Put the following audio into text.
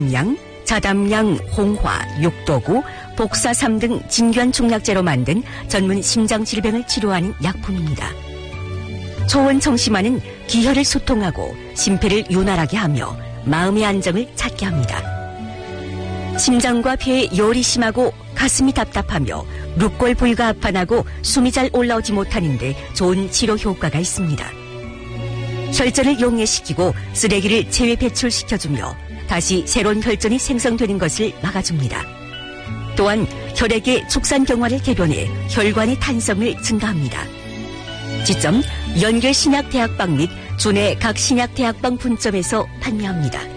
양, 자담양, 홍화, 육도구, 복사삼 등 진귀한 중약재로 만든 전문 심장질병을 치료하는 약품입니다. 초원청심화는 기혈을 소통하고 심폐를 윤활하게 하며 마음의 안정을 찾게 합니다. 심장과 폐에 열이 심하고 가슴이 답답하며 룻골 부위가 아파나고 숨이 잘 올라오지 못하는 데 좋은 치료 효과가 있습니다. 혈전을 용해시키고 쓰레기를 체외 배출시켜주며 다시 새로운 혈전이 생성되는 것을 막아줍니다. 또한 혈액의 축산경화를 개변해 혈관의 탄성을 증가합니다. 지점 연결신약대학방 및 주내 각 신약대학방 분점에서 판매합니다.